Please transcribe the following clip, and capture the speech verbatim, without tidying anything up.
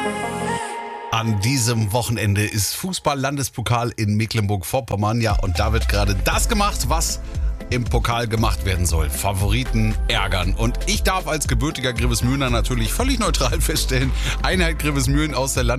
An diesem Wochenende ist Fußball-Landespokal in Mecklenburg-Vorpommern. Ja, und da wird gerade das gemacht, was im Pokal gemacht werden soll. Favoriten ärgern. Und ich darf als gebürtiger Grevesmühlener natürlich völlig neutral feststellen, Einheit Grevesmühlen aus der Land